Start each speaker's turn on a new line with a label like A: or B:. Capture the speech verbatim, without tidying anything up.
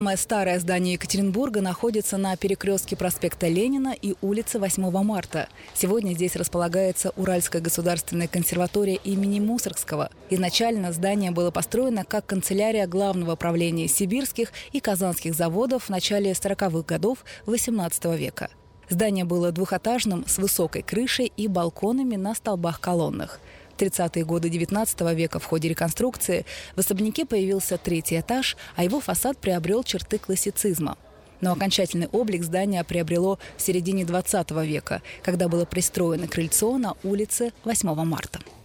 A: Самое старое здание Екатеринбурга находится на перекрестке проспекта Ленина и улицы восьмого марта. Сегодня здесь располагается Уральская государственная консерватория имени Мусоргского. Изначально здание было построено как канцелярия Главного правления сибирских и казанских заводов в начале сороковых годов восемнадцатого века. Здание было двухэтажным, с высокой крышей и балконами на столбах-колоннах. В тридцатые годы девятнадцатого века в ходе реконструкции в особняке появился третий этаж, а его фасад приобрел черты классицизма. Но окончательный облик здания приобрело в середине двадцатого века, когда было пристроено крыльцо на улице восьмого марта.